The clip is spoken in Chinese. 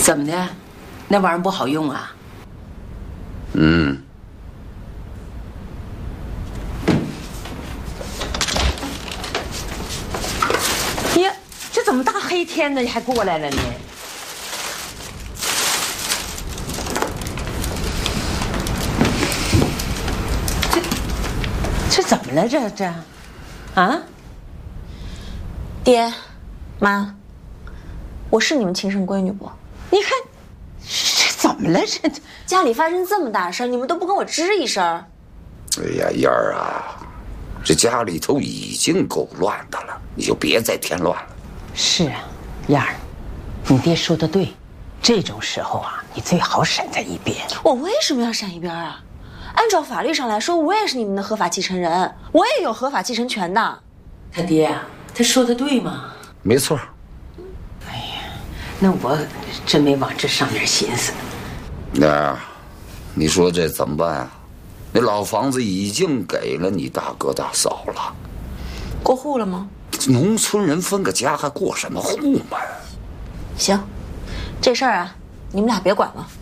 怎么的？那玩意儿不好用啊？呀，这怎么大黑天的还过来了呢？这怎么了？这啊？ 爹，妈，我是你们亲生闺女不？ 你看，这怎么了？这家里发生这么大事，你们都不跟我吱一声。 哎呀，燕儿啊，这家里头已经够乱的了，你就别再添乱了。 是啊，燕儿，你爹说的对，这种时候啊，你最好闪在一边。 我为什么要闪一边啊？按照法律上来说，我也是你们的合法继承人，我也有合法继承权的。 他爹啊，他说的对吗？ 没错。 哎呀，那我真没往这上面寻思。 那，你说这怎么办啊？那老房子已经给了你大哥大嫂了， 过户了吗？ 农村人分个家还过什么户嘛？ 行，这事儿啊，你们俩别管了。